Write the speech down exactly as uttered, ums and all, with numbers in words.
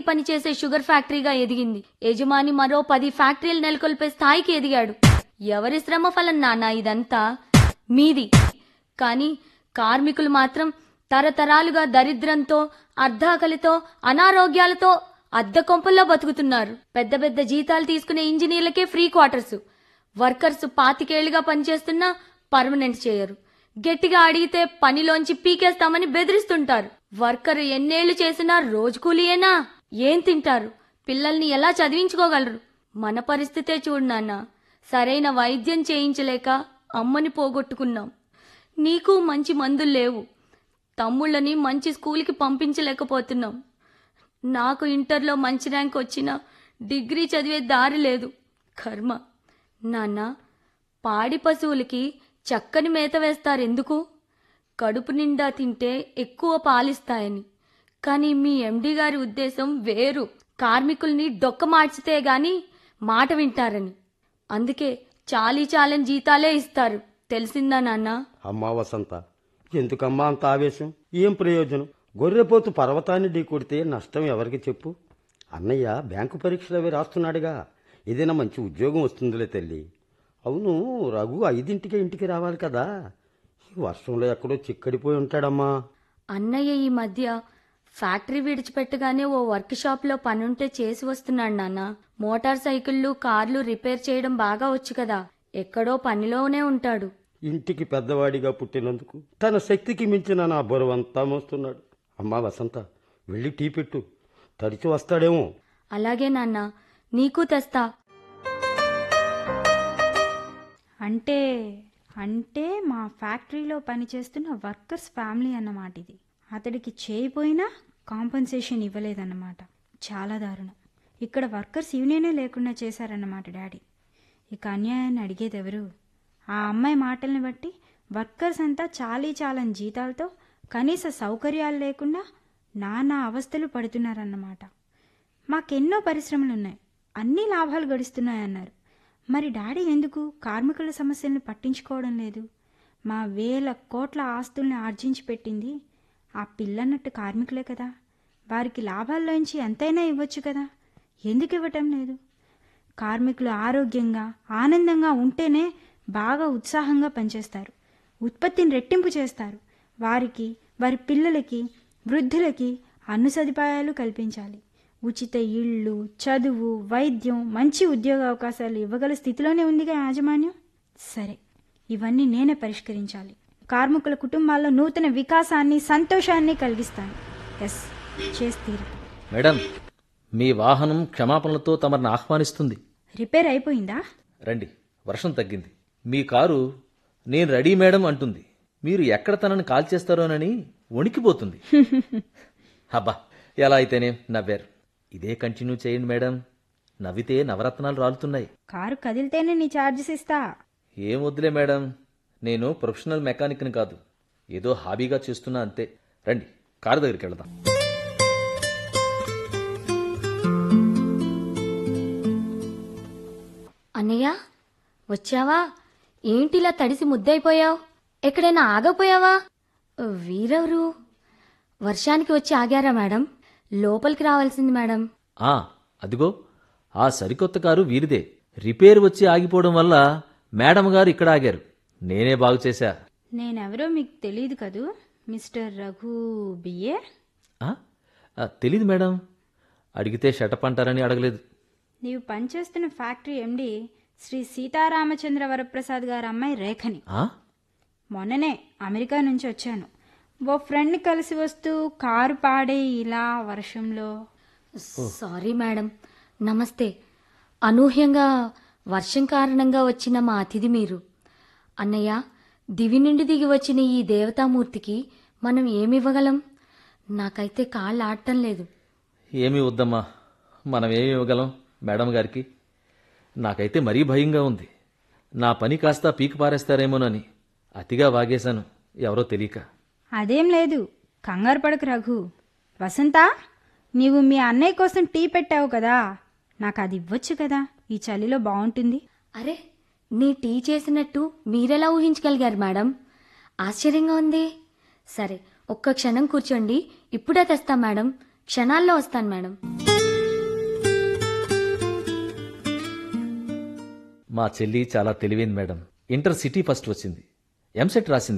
పనిచేసే షుగర్ ఫ్యాక్టరీగా ఎదిగింది. యజమాని మరో పది ఫ్యాక్టరీలు నెలకొల్పే స్థాయికి ఎదిగాడు. ఎవరి శ్రమ ఫలం నాన్న ఇదంతా? మీది. కానీ కార్మికులు మాత్రం తరతరాలుగా దరిద్రంతో, అర్ధాకలితో, అనారోగ్యాలతో అద్దె కొంపల్లో బతుకుతున్నారు. పెద్ద పెద్ద జీతాలు తీసుకునే ఇంజనీర్లకే ఫ్రీ క్వార్టర్స్. వర్కర్స్ పాతికేళ్లుగా పనిచేస్తున్నా పర్మనెంట్ చేయరు. గట్టిగా అడిగితే పనిలోంచి పీకేస్తామని బెదిరిస్తుంటారు. వర్కర్ ఎన్నేళ్లు చేసినా రోజు కూలీయేనా? ఏం తింటారు? పిల్లల్ని ఎలా చదివించుకోగలరు? మన పరిస్థితే చూడు నాన్న. సరైన వైద్యం చేయించలేక అమ్మని పోగొట్టుకున్నాం. నీకు మంచి మందులు లేవు. తమ్ముళ్ళని మంచి స్కూల్కి పంపించలేకపోతున్నాం. నాకు ఇంటర్లో మంచి ర్యాంక్ వచ్చినా డిగ్రీ చదివే దారి లేదు. కర్మ. నాన్న, పాడి పశువులకి చక్కని మేత వేస్తారెందుకు? కడుపు నిండా తింటే ఎక్కువ పాలిస్తాయని. కానీ మీ ఎండి గారి ఉద్దేశం వేరు. కార్మికుల్ని డొక్క మార్చితే గాని మాట వింటారని. అందుకే చాలీ చాలని జీతాలే ఇస్తారు. తెలిసిందా నాన్న? అమ్మా వసంత, ఎందుకమ్మా అంత ఆవేశం? ఏం ప్రయోజనం? గొర్రెపోతు పర్వతాన్ని ఢీ కొడితే నష్టం ఎవరికి చెప్పు? అన్నయ్య బ్యాంకు పరీక్షలు అవి రాస్తున్నాడుగా. ఏదైనా మంచి ఉద్యోగం వస్తుందిలే తల్లి. అవును, రఘు ఐదింటికే ఇంటికి రావాలి కదా. ఈ వర్షంలో ఎక్కడో చిక్కడిపోయి ఉంటాడమ్మా. అన్నయ్య ఈ మధ్య ఫ్యాక్టరీ విడిచిపెట్టగానే ఓ వర్క్ షాప్ లో పనుంటే చేసి వస్తున్నాడు నాన్న. మోటార్ సైకిళ్లు, కార్లు రిపేర్ చేయడం బాగా వచ్చు కదా. ఎక్కడో పనిలోనే ఉంటాడు. ఇంటికి పెద్దవాడిగా పుట్టినందుకు తన శక్తికి మించిన నా బరువంతా మోస్తున్నాడు. అమ్మా వసంత, వెళ్ళి టీ పెట్టు. తడిచి వస్తాడేమో. అలాగే నాన్న, నీకు తెస్తా. అంటే అంటే మా ఫ్యాక్టరీలో పనిచేస్తున్న వర్కర్స్ ఫ్యామిలీ అన్నమాట ఇది. అతడికి చేయపోయినా కాంపన్సేషన్ ఇవ్వలేదన్నమాట. చాలా దారుణం. ఇక్కడ వర్కర్స్ యూనియనే లేకుండా చేశారన్నమాట డాడీ. ఇక అన్యాయాన్ని అడిగేదెవరు? ఆ అమ్మాయి మాటల్ని బట్టి వర్కర్స్ అంతా చాలీ చాలని జీతాలతో కనీస సౌకర్యాలు లేకుండా నానా అవస్థలు పడుతున్నారన్నమాట. మాకెన్నో పరిశ్రమలున్నాయి, అన్ని లాభాలు గడిస్తున్నాయన్నారు. మరి డాడీ ఎందుకు కార్మికుల సమస్యల్ని పట్టించుకోవడం లేదు? మా వేల కోట్ల ఆస్తుల్ని ఆర్జించి పెట్టింది ఆ పిల్లన్నట్టు కార్మికులే కదా. వారికి లాభాల్లోంచి ఎంతైనా ఇవ్వచ్చు కదా. ఎందుకు ఇవ్వటం లేదు? కార్మికులు ఆరోగ్యంగా ఆనందంగా ఉంటేనే బాగా ఉత్సాహంగా పనిచేస్తారు, ఉత్పత్తిని రెట్టింపు చేస్తారు. వారికి, వారి పిల్లలకి, వృద్ధులకి అన్ని సదుపాయాలు కల్పించాలి. ఉచిత ఇళ్ళు, చదువు, వైద్యం, మంచి ఉద్యోగ అవకాశాలు ఇవ్వగల స్థితిలోనే ఉందిగా యాజమాన్యం. సరే, ఇవన్నీ నేనే పరిష్కరించాలి. కార్మికుల కుటుంబాల్లో నూతన వికాసాన్ని, సంతోషాన్ని కలిగిస్తాను. ఎస్, చేస్తీరు. మేడం, మీ వాహనం క్షమాపణలతో తమరిని ఆహ్వానిస్తుంది. రిపేర్ అయిపోయిందా? రండి, వర్షం తగ్గింది. మీ కారు నేను రెడీ మేడం అంటుంది. మీరు ఎక్కడ తనని కాల్ చేస్తారోనని వణికిపోతుంది. అబ్బా, ఎలా అయితేనే నవ్వారు. ఇదే కంటిన్యూ చేయండి మేడం. నవ్వితే నవరత్నాలు రాలుతున్నాయి. కారు కదిలితేనే నీ ఛార్జెస్ ఇస్తా. ఏం వద్దులే మేడం, నేను ప్రొఫెషనల్ మెకానిక్ని కాదు, ఏదో హాబీగా చేస్తున్నా అంతే. రండి, కారు దగ్గరికి వెళదాం. అన్నయ్య, వచ్చావా? ఏంటిలా తడిసి ముద్దయిపోయావు? ఎక్కడైనా ఆగపోయావా? వీరెవరు? వర్షానికి వచ్చి ఆగారా మేడం? లోపలికి రావాల్సింది మేడం. ఆ అదిగో, ఆ సరికొత్త కారు వీరిదే. రిపేర్ వచ్చి ఆగిపోవడం వల్ల మేడం గారు ఇక్కడ ఆగారు. నేనే బాగు చేశా. నేనెవరో మీకు తెలియదు కదూ, మిస్టర్ రఘు బిఏ? తెలీదు మేడం. అడిగితే షటప్ అంటారని అడగలేదు. నీవు పనిచేస్తున్న ఫ్యాక్టరీ ఎండి శ్రీ సీతారామచంద్ర వరప్రసాద్ గారి అమ్మాయి రేఖని. మొన్ననే అమెరికా నుంచి వచ్చాను. ఓ ఫ్రెండ్ని కలిసి వస్తూ కారు పాడే ఇలా వర్షంలో. సారీ మేడం, నమస్తే. అనూహ్యంగా వర్షం కారణంగా వచ్చిన మా అతిథి మీరు. అన్నయ్య, దివి నుండి దిగి వచ్చిన ఈ దేవతామూర్తికి మనం ఏమివ్వగలం? నాకైతే కాళ్ళు ఆడటం లేదు. ఏమీ వద్దమ్మా, మనం ఏమి ఇవ్వగలం మేడం గారికి? నాకైతే మరీ భయంగా ఉంది. నా పని కాస్త పీకి పారేస్తారేమోనని అతిగా వాగేశాను, ఎవరో తెలియక. అదేం లేదు, కంగారు పడకు రఘు. వసంత, నీవు మీ అన్నయ్య కోసం టీ పెట్టావు కదా, నాకు అది ఇవ్వచ్చు కదా, ఈ చలిలో బాగుంటుంది. అరే, నీ టీ చేసినట్టు మీరెలా ఊహించగలిగారు మేడం? ఆశ్చర్యంగా ఉంది. సరే, ఒక్క క్షణం కూర్చోండి, ఇప్పుడే తెస్తాం మేడం. క్షణాల్లో వస్తాను మేడం. మా చెల్లి చాలా తెలివైంది మేడం. ఇంటర్ సిటీ ఫస్ట్ వచ్చింది. ఎంసెట్ రాసింది.